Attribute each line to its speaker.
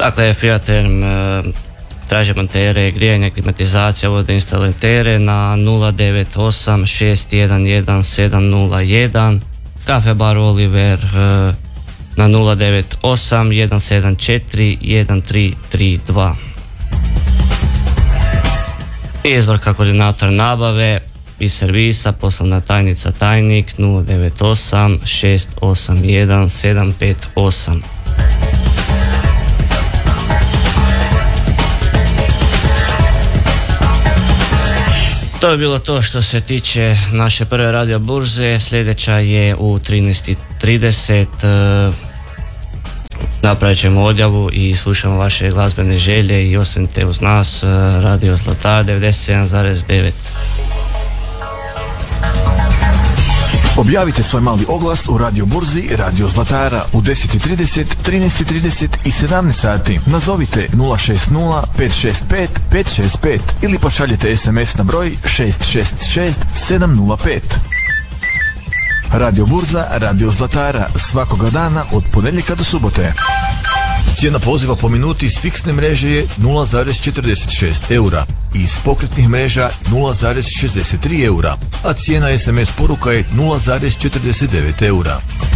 Speaker 1: Dakle, Friaterm traže montere, grijanje, klimatizacija, vodoinstalatere na 098-611-701, Kafe bar Oliver na 098-174-1332. Izborka koordinator nabave i servisa, poslovna tajnica, tajnik 098-681-758. To je bilo to što se tiče naše prve radio burze. Sljedeća je u 13:30. Napravit ćemo odjavu i slušamo vaše glazbene želje i ostanite uz nas. Radio Zlatar 97,9.
Speaker 2: Objavite svoj mali oglas u Radio Burzi Radio Zlatara u 10:30, 13:30 i 17 sati. Nazovite 060 565 565 ili pošaljite SMS na broj 666 705. Radio Burza Radio Zlatara svakoga dana od ponedjeljka do subote. Cijena poziva po minuti s fiksne mreže je 0,46 eura i iz pokretnih mreža 0,63 eura, a cijena SMS poruka je 0,49 eura.